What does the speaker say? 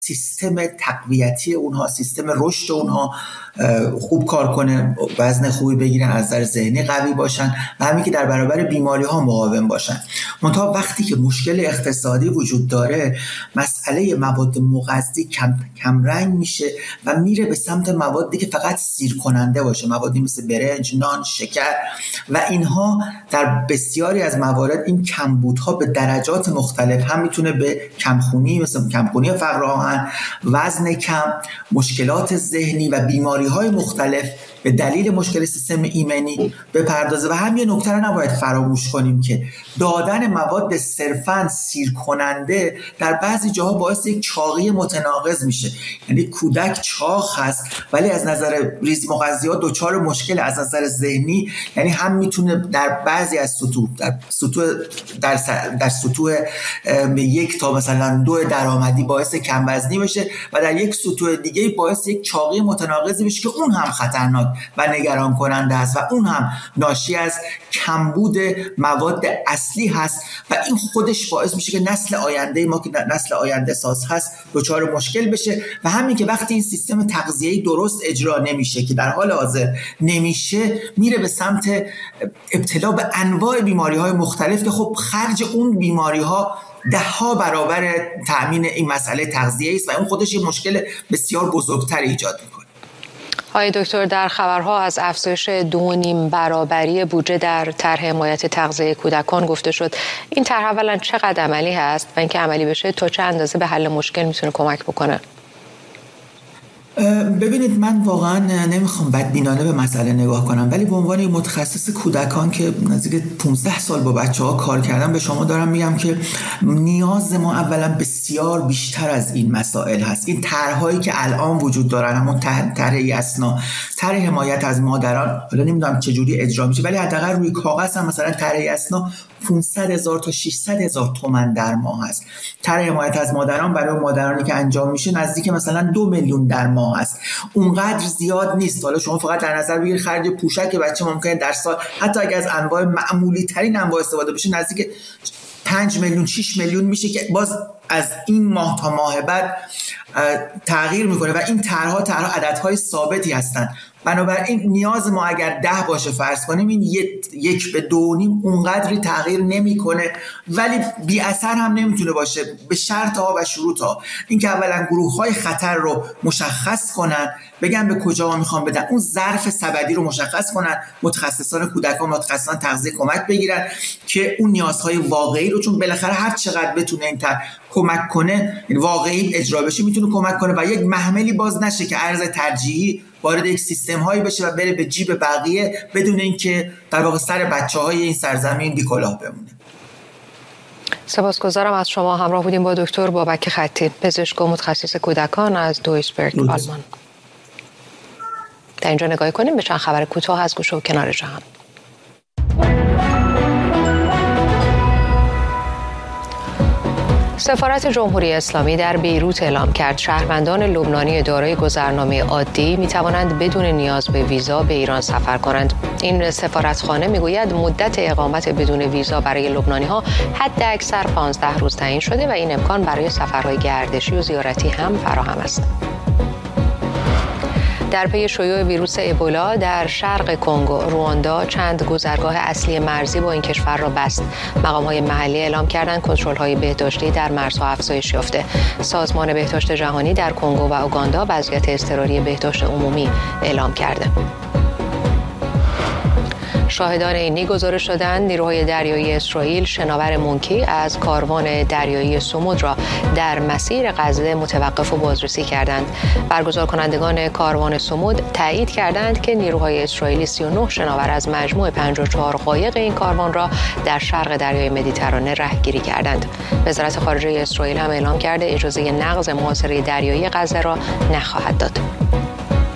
سیستم تقویتی اونها، سیستم رشد اونها خوب کار کنه، وزن خوبی بگیرن، از نظر ذهنی قوی باشن و همین که در برابر بیماری ها مقاوم باشن. منتها وقتی که مشکل اقتصادی وجود داره، مسئله مواد مغذی کم رنگ میشه و میره به سمت موادی که فقط سیر کننده باشه، موادی مثل برنج، نان، شکر و اینها. در بسیاری از موارد این کمبودها به درجات مختلف هم میتونه به کمخونی مثل کمخونی فقر آهن، وزن کم، مشکلات ذهنی و بیماری‌های مختلف به دلیل مشکل سیستم ایمنی بپردازه. و هم یه نکته رو نباید فراموش کنیم که دادن مواد صرفاً سیر کننده در بعضی جاها باعث یک چاقی متناقض میشه. یعنی کودک چاق هست ولی از نظر ریز مغذیات دچار مشکل از نظر ذهنی، یعنی هم میتونه در بعضی از در سطوح 1 تا مثلا 2 درآمدی باعث کم وزنی بشه و در یک سطوح دیگه باعث یک چاقی متناقضی بشه که اون هم خطرناک و نگران کننده است و اون هم ناشی از کمبود مواد اصلی هست و این خودش باعث میشه که نسل آینده ما که نسل آینده ساز هست دچار مشکل بشه. و همین که وقتی این سیستم تغذیه‌ای درست اجرا نمیشه که در حال حاضر نمیشه، میره به سمت ابتلا به انواع بیماری‌های مختلف که خب خرج اون بیماری‌ها 10 برابر تأمین این مسئله تغذیه است و اون خودش یه مشکل بسیار بزرگتر ایجاد میکنه. آقای دکتر، در خبرها از افزایش 2.5 برابری بودجه در طرح حمایت تغذیه کودکان گفته شد. این طرح اولا چقدر عملی هست و اینکه عملی بشه تا چه اندازه به حل مشکل میتونه کمک بکنه؟ ببینید، من واقعا نمیخوام بدبینانه به مسئله نگاه کنم، ولی به عنوان متخصص کودکان که نزدیک 15 سال با بچه‌ها کار کردم به شما دارم میگم که نیاز ما اولا بسیار بیشتر از این مسائل هست. این طرح‌هایی که الان وجود دارن، همون طرح اسنا، طرح حمایت از مادران، حالا نمیدونم چه جوری اجرا میشه ولی حداقل روی کاغذ هم مثلا طرح اسنا 500,000 تا 600,000 تومان در ماه هست. طرح حمایت از مادران برای مادرانی که انجام میشه نزدیک مثلا 2 میلیون در ماه هست. اونقدر زیاد نیست. حالا شما فقط در نظر بگیرید خرج پوشک بچه ممکنه در سال حتی اگه از انواع معمولی ترین انواع استفاده بشه نزدیک 5 میلیون 6 میلیون میشه که باز از این ماه تا ماه بعد تغییر میکنه و این طرح‌ها عددهای ثابتی هستن. بنابراین نیاز ما اگر 10 باشه فرض کنیم، این 1 به 2.5 اونقدری تغییر نمیکنه، ولی بی اثر هم نمیتونه باشه به شرط ها و شروط ها. این که اولا گروه های خطر رو مشخص کنن، بگن به کجا میخوان بدن، اون ظرف سبدی رو مشخص کنن، متخصصان کودکان، متخصصان تغذیه کمک بگیرن که اون نیازهای واقعی رو، چون بالاخره هر چقدر بتونه این کمک کنه، واقعی اجرا بشه، میتونه کمک کنه و یک محملی باز نشه که ارز ترجیحی وارد یک سیستم هایی بشه و بره به جیب بقیه بدون اینکه در واقع سر بچه‌های این سرزمین بی‌کلاه بمونه. سپاسگزارم از شما. همراه بودیم با دکتر بابک خطی، پزشک و متخصص کودکان از دویسبرگ آلمان. در اینجا نگاه کنیم به چند خبر کوتاه از گوشه و کنار جهان. سفارت جمهوری اسلامی در بیروت اعلام کرد شهروندان لبنانی دارای گذرنامه عادی می توانند بدون نیاز به ویزا به ایران سفر کنند. این سفارتخانه می گوید مدت اقامت بدون ویزا برای لبنانی ها حد اکثر 15 روز تعیین شده و این امکان برای سفرهای گردشی و زیارتی هم فراهم است. در پی شیوع ویروس ابولا در شرق کنگو، رواندا چند گذرگاه اصلی مرزی با این کشور را بست. مقام‌های محلی اعلام کردند کنترل‌های بهداشتی در مرزها افزایش یافته. سازمان بهداشت جهانی در کنگو و اوگاندا وضعیت اضطراری بهداشت عمومی اعلام کرده. شاهدان عینی گزارش دادند نیروهای دریایی اسرائیل شناور مونکی از کاروان دریایی سمود را در مسیر غزه متوقف و بازرسی کردند. برگزار کنندگان کاروان سمود تایید کردند که نیروهای اسرائیلی 39 شناور از مجموع 54 قایق این کاروان را در شرق دریای مدیترانه رهگیری کردند. وزارت خارجه اسرائیل هم اعلام کرده اجازه نقض محاصره دریایی غزه را نخواهد داد.